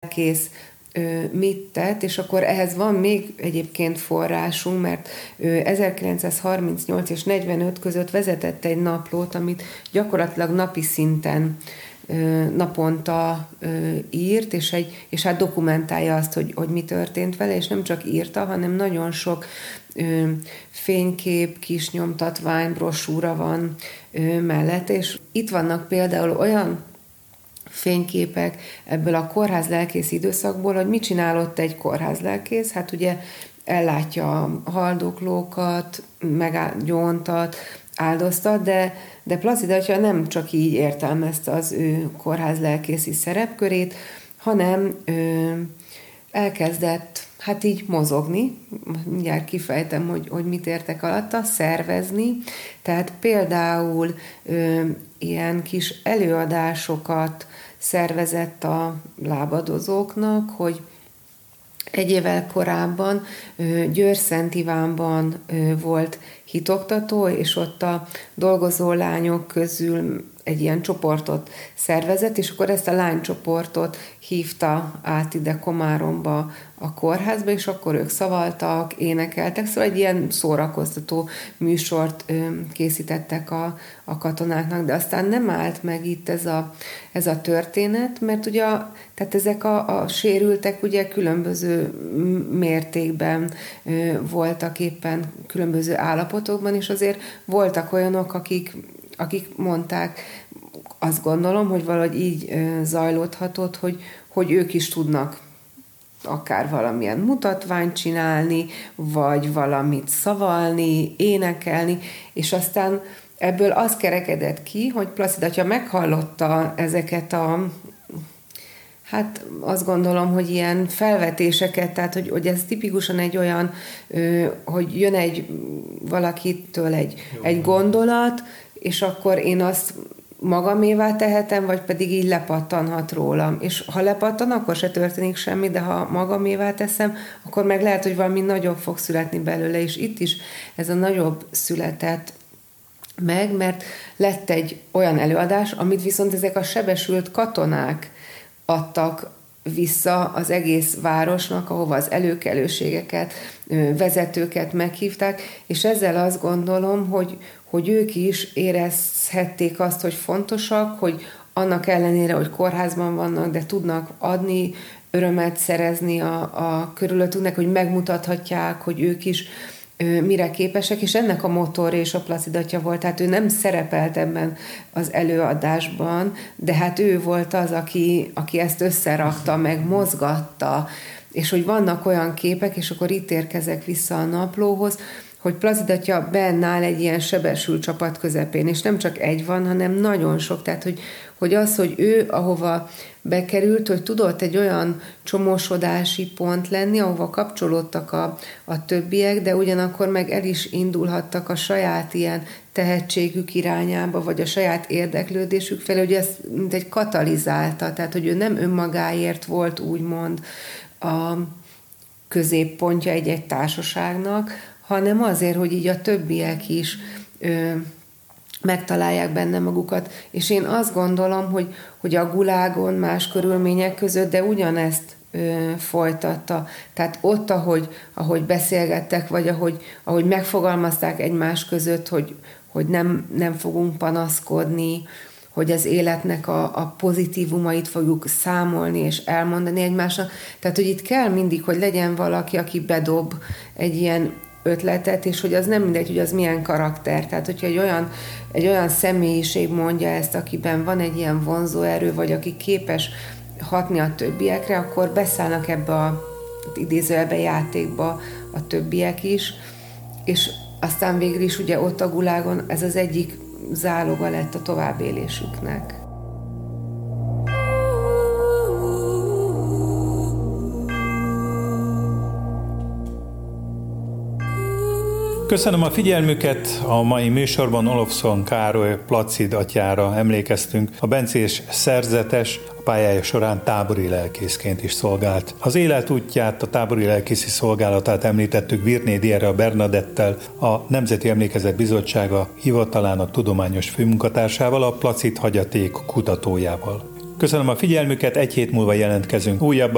kész mit tett, és akkor ehhez van még egyébként forrásunk, mert 1938 és 45 között vezetett egy naplót, amit gyakorlatilag napi szinten naponta írt, és hát dokumentálja azt, hogy mi történt vele, és nem csak írta, hanem nagyon sok fénykép, kis nyomtatvány, brossúra van mellett, és itt vannak például olyan fényképek ebből a kórházlelkész időszakból, hogy mit csinálott egy kórházlelkész, hát ugye ellátja a haldoklókat, meggyóntat, áldoztat, de Placid atya nem csak így értelmezte az ő kórházlelkészi szerepkörét, hanem elkezdett hát így mozogni, mindjárt kifejtem, hogy mit értek alatta, szervezni, tehát például ilyen kis előadásokat szervezett a lábadozóknak, hogy egy évvel korábban Győr-Szent Ivánban volt hitoktató, és ott a dolgozó lányok közül egy ilyen csoportot szervezett, és akkor ezt a lánycsoportot hívta át ide Komáromba a kórházba, és akkor ők szavaltak, énekeltek, szóval egy ilyen szórakoztató műsort készítettek a katonáknak, de aztán nem állt meg itt ez a történet, mert ugye tehát ezek a sérültek ugye különböző mértékben voltak éppen különböző állapotokban, és azért voltak olyanok, akik mondták, azt gondolom, hogy valahogy így zajlódhatott, hogy ők is tudnak akár valamilyen mutatványt csinálni, vagy valamit szavalni, énekelni, és aztán ebből az kerekedett ki, hogy Placid atya meghallotta ezeket hát azt gondolom, hogy ilyen felvetéseket, tehát hogy ez tipikusan egy olyan, hogy jön valakitől egy gondolat, és akkor én azt magamévá tehetem, vagy pedig így lepattanhat rólam. És ha lepattan, akkor se történik semmi, de ha magamévá teszem, akkor meg lehet, hogy valami nagyobb fog születni belőle, és itt is ez a nagyobb született meg, mert lett egy olyan előadás, amit viszont ezek a sebesült katonák adtak vissza az egész városnak, ahova az előkelőségeket, vezetőket meghívták, és ezzel azt gondolom, hogy ők is érezhették azt, hogy fontosak, hogy annak ellenére, hogy kórházban vannak, de tudnak adni, örömet szerezni a körülöttüknek, hogy megmutathatják, hogy ők is mire képesek, és ennek a motor és a Placid atya volt, tehát ő nem szerepelt ebben az előadásban, de hát ő volt az, aki ezt összerakta, meg mozgatta, és hogy vannak olyan képek, és akkor itt érkezek vissza a naplóhoz, hogy Placid atya benn áll egy ilyen sebesült csapat közepén, és nem csak egy van, hanem nagyon sok, tehát hogy az, hogy ő ahova bekerült, hogy tudott egy olyan csomósodási pont lenni, ahova kapcsolódtak a többiek, de ugyanakkor meg el is indulhattak a saját ilyen tehetségük irányába, vagy a saját érdeklődésük felé, hogy ez mint egy katalizálta, tehát hogy ő nem önmagáért volt úgymond a középpontja egy társaságnak, hanem azért, hogy így a többiek is megtalálják benne magukat. És én azt gondolom, hogy a gulágon más körülmények között, de ugyanezt folytatta. Tehát ott, ahogy beszélgettek, vagy ahogy megfogalmazták egymás között, hogy nem fogunk panaszkodni, hogy az életnek a pozitívumait fogjuk számolni és elmondani egymásnak. Tehát, hogy itt kell mindig, hogy legyen valaki, aki bedob egy ilyen ötletet, és hogy az nem mindegy, hogy az milyen karakter. Tehát, hogyha egy olyan személyiség mondja ezt, akiben van egy ilyen vonzóerő, vagy aki képes hatni a többiekre, akkor beszállnak ebbe a idézőjelbe játékba a többiek is, és aztán végül is ugye ott a gulágon ez az egyik záloga lett a továbbélésüknek. Köszönöm a figyelmüket, a mai műsorban Olofszon Károly Placid atyára emlékeztünk. A bencés szerzetes a pályája során tábori lelkészként is szolgált. Az életútját, a tábori lelkészi szolgálatát említettük Virnédi Erre Bernadettel, a Nemzeti Emlékezet Bizottsága hivatalának tudományos főmunkatársával, a Placid hagyaték kutatójával. Köszönöm a figyelmüket, egy hét múlva jelentkezünk újabb